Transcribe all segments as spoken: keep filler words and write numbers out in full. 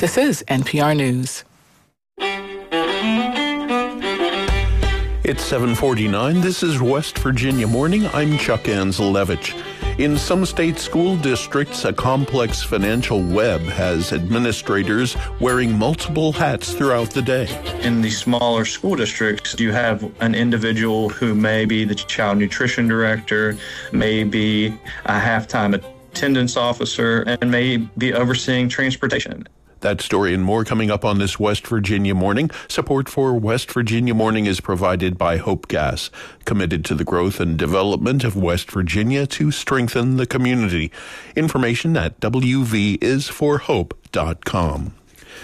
This is N P R News. It's seven forty-nine. This is West Virginia Morning. I'm Chuck Anzelevich. In some state school districts, a complex financial web has administrators wearing multiple hats throughout the day. In the smaller school districts, you have an individual who may be the child nutrition director, may be a halftime attendance officer, and may be overseeing transportation. That story and more coming up on this West Virginia Morning. Support for West Virginia Morning is provided by Hope Gas, committed to the growth and development of West Virginia to strengthen the community. Information at w v is for hope dot com.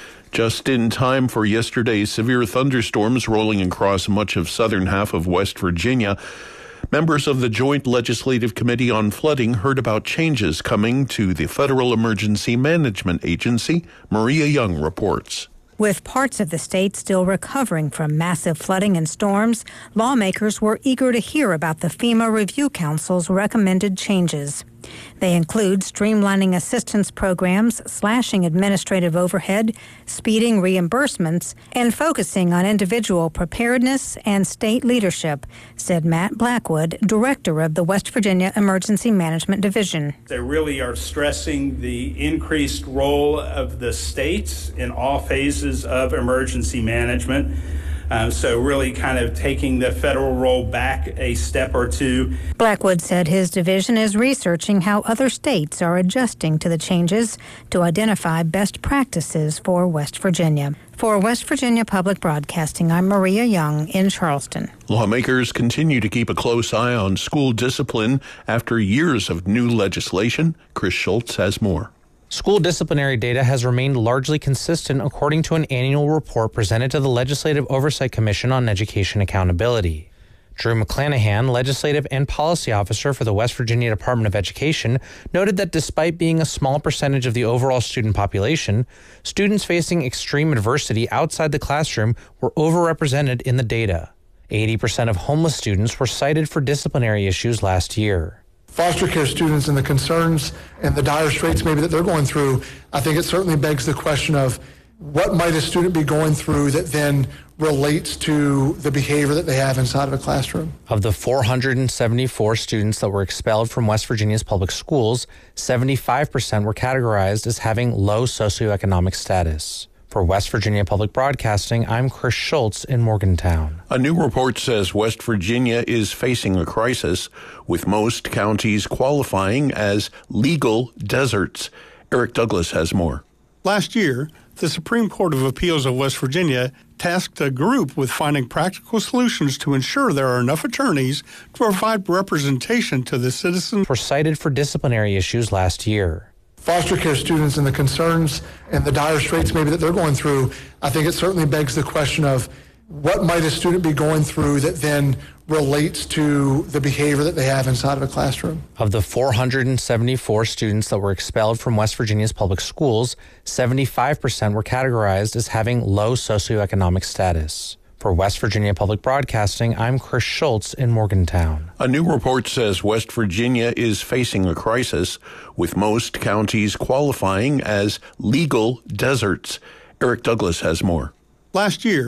Just in time for yesterday's severe thunderstorms rolling across much of southern half of West Virginia, members of the Joint Legislative Committee on Flooding heard about changes coming to the Federal Emergency Management Agency. Maria Young reports. With parts of the state still recovering from massive flooding and storms, lawmakers were eager to hear about the FEMA Review Council's recommended changes. They include streamlining assistance programs, slashing administrative overhead, speeding reimbursements, and focusing on individual preparedness and state leadership, said Matt Blackwood, director of the West Virginia Emergency Management Division. They really are stressing the increased role of the states in all phases of emergency management. Um, so really kind of taking the federal role back a step or two. Blackwood said his division is researching how other states are adjusting to the changes to identify best practices for West Virginia. For West Virginia Public Broadcasting, I'm Maria Young in Charleston. Lawmakers continue to keep a close eye on school discipline after years of new legislation. Chris Schultz has more. School disciplinary data has remained largely consistent according to an annual report presented to the Legislative Oversight Commission on Education Accountability. Drew McClanahan, Legislative and Policy Officer for the West Virginia Department of Education, noted that despite being a small percentage of the overall student population, students facing extreme adversity outside the classroom were overrepresented in the data. eighty percent of homeless students were cited for disciplinary issues last year. Foster care students and the concerns and the dire straits maybe that they're going through, I think it certainly begs the question of what might a student be going through that then relates to the behavior that they have inside of a classroom. Of the four hundred seventy-four students that were expelled from West Virginia's public schools, seventy-five percent were categorized as having low socioeconomic status. For West Virginia Public Broadcasting, I'm Chris Schultz in Morgantown. A new report says West Virginia is facing a crisis, with most counties qualifying as legal deserts. Eric Douglas has more. Last year, the Supreme Court of Appeals of West Virginia tasked a group with finding practical solutions to ensure there are enough attorneys to provide representation to the citizens. Were cited for disciplinary issues last year. Foster care students and the concerns and the dire straits maybe that they're going through, I think it certainly begs the question of what might a student be going through that then relates to the behavior that they have inside of a classroom. Of the four hundred seventy-four students that were expelled from West Virginia's public schools, seventy-five percent were categorized as having low socioeconomic status. For West Virginia Public Broadcasting, I'm Chris Schultz in Morgantown. A new report says West Virginia is facing a crisis, with most counties qualifying as legal deserts. Eric Douglas has more. Last year,